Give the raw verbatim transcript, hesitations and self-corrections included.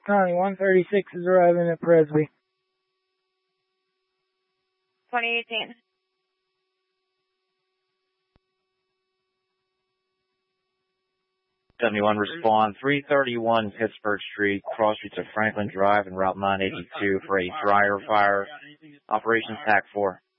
Connie, one thirty-six is arriving at Presby. twenty eighteen. seventy-one, respond, three thirty-one Pittsburgh Street, cross streets of Franklin Drive and Route nine eighty-two for a dryer fire. Operations T A C four.